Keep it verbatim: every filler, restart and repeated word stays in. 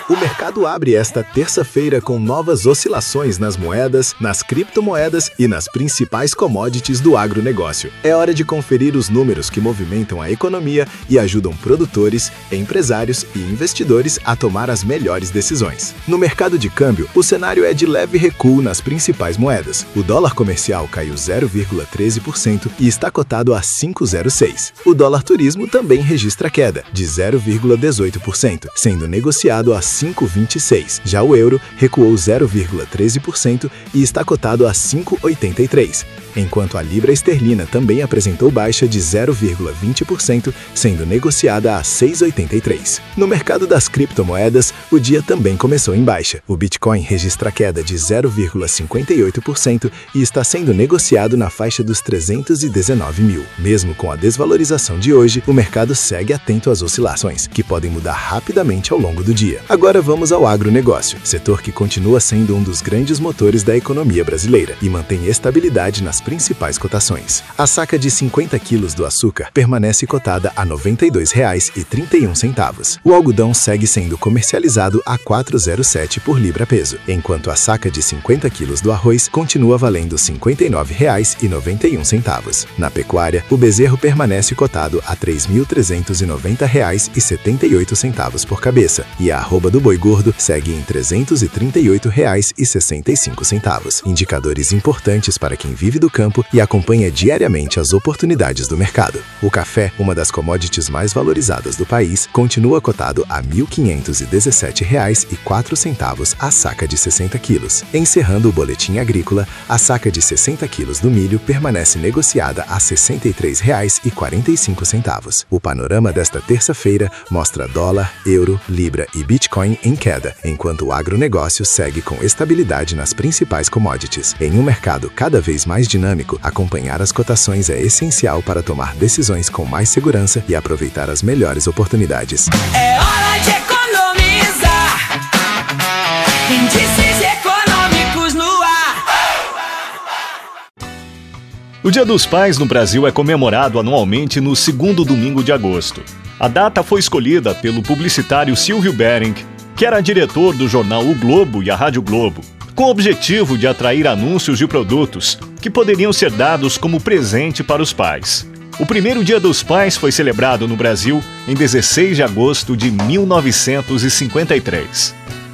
O mercado abre esta terça-feira com novas oscilações nas moedas, nas criptomoedas e nas principais commodities do agronegócio. É hora de conferir os números que movimentam a economia e ajudam produtores, empresários e investidores a tomar as melhores decisões. No mercado de câmbio, o cenário é de leve recuo nas principais moedas. O dólar comercial caiu zero vírgula treze por cento e está cotado a cinco vírgula zero seis. O dólar turismo também registra queda, de zero vírgula dezoito por cento, sendo negociado a cinco vírgula vinte e seis. Já o euro recuou zero vírgula treze por cento e está cotado a cinco vírgula oitenta e três, enquanto a libra esterlina também apresentou baixa de zero vírgula vinte por cento, sendo negociada a seis vírgula oitenta e três. No mercado das criptomoedas, o dia também começou em baixa. O Bitcoin registra queda de zero vírgula cinquenta e oito por cento e está sendo negociado na faixa dos trezentos e dezenove mil. Mesmo com a desvalorização de hoje, o mercado segue atento às oscilações, que podem mudar rapidamente ao longo do dia. Agora vamos ao agronegócio, setor que continua sendo um dos grandes motores da economia brasileira e mantém estabilidade nas principais cotações. A saca de cinquenta quilos do açúcar permanece cotada a noventa e dois reais e trinta e um centavos. O algodão segue sendo comercializado a quatro vírgula zero sete por libra-peso, enquanto a saca de cinquenta quilos do arroz continua valendo cinquenta e nove reais e noventa e um centavos. Na pecuária, o bezerro permanece cotado a três mil trezentos e noventa reais e setenta e oito centavos por cabeça, e a arroba do boi gordo segue em trezentos e trinta e oito reais e sessenta e cinco centavos. Indicadores importantes para quem vive do campo e acompanha diariamente as oportunidades do mercado. O café, uma das commodities mais valorizadas do país, continua cotado a mil quinhentos e dezessete reais e quatro centavos a saca de sessenta quilos. Encerrando o boletim agrícola, a saca de sessenta quilos do milho permanece negociada a sessenta e três reais e quarenta e cinco centavos. O panorama desta terça-feira mostra dólar, euro, libra e Bitcoin em queda, enquanto o agronegócio segue com estabilidade nas principais commodities. Em um mercado cada vez mais dinâmico, acompanhar as cotações é essencial para tomar decisões com mais segurança e aproveitar as melhores oportunidades. É hora de economizar. Índices econômicos no ar. O Dia dos Pais no Brasil é comemorado anualmente no segundo domingo de agosto. A data foi escolhida pelo publicitário Silvio Bering, que era diretor do jornal O Globo e a Rádio Globo, com o objetivo de atrair anúncios de produtos que poderiam ser dados como presente para os pais. O primeiro Dia dos Pais foi celebrado no Brasil em dezesseis de agosto de mil novecentos e cinquenta e três.